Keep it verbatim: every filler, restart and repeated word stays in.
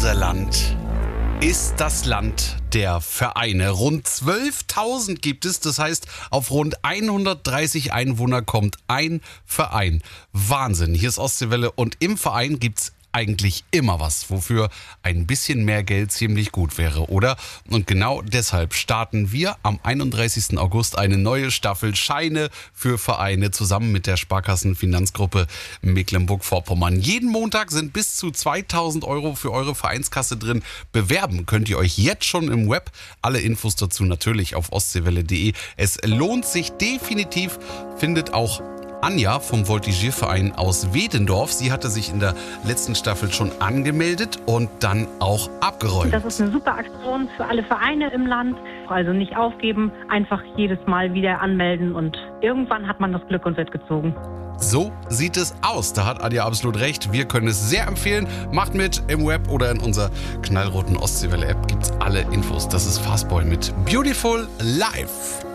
Unser Land ist das Land der Vereine. Rund zwölftausend gibt es, das heißt, auf rund hundertdreißig Einwohner kommt ein Verein. Wahnsinn, hier ist Ostseewelle und im Verein gibt's eigentlich immer was, wofür ein bisschen mehr Geld ziemlich gut wäre, oder? Und genau deshalb starten wir am einunddreißigsten August eine neue Staffel Scheine für Vereine zusammen mit der Sparkassenfinanzgruppe Mecklenburg-Vorpommern. Jeden Montag sind bis zu zweitausend Euro für eure Vereinskasse drin. Bewerben könnt ihr euch jetzt schon im Web. Alle Infos dazu natürlich auf ostseewelle punkt de. Es lohnt sich definitiv, findet auch Anja vom Voltigierverein aus Wedendorf. Sie hatte sich in der letzten Staffel schon angemeldet und dann auch abgeräumt. Das ist eine super Aktion für alle Vereine im Land. Also nicht aufgeben, einfach jedes Mal wieder anmelden und irgendwann hat man das Glück und wird gezogen. So sieht es aus. Da hat Anja absolut recht. Wir können es sehr empfehlen. Macht mit im Web oder in unserer knallroten Ostseewelle-App. Gibt's alle Infos. Das ist Fastboy mit Beautiful Life.